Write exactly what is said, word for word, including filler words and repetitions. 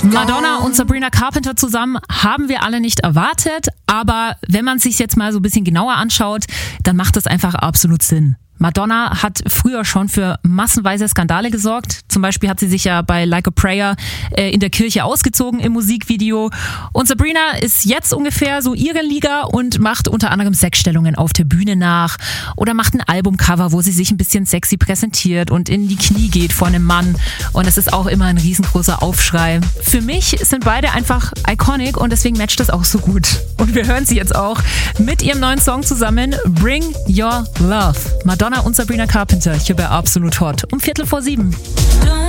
Madonna und Sabrina Carpenter zusammen haben wir alle nicht erwartet, aber wenn man sich jetzt mal so ein bisschen genauer anschaut, dann macht das einfach absolut Sinn. Madonna hat früher schon für massenweise Skandale gesorgt. Zum Beispiel hat sie sich ja bei Like a Prayer äh, in der Kirche ausgezogen im Musikvideo. Und Sabrina ist jetzt ungefähr so ihre Liga und macht unter anderem Sexstellungen auf der Bühne nach oder macht ein Albumcover, wo sie sich ein bisschen sexy präsentiert und in die Knie geht vor einem Mann. Und das ist auch immer ein riesengroßer Aufschrei. Für mich sind beide einfach iconic und deswegen matcht das auch so gut. Und wir hören sie jetzt auch mit ihrem neuen Song zusammen, Bring Your Love. Madonna und Sabrina Carpenter, hier bei Absolut Hot um Viertel vor sieben.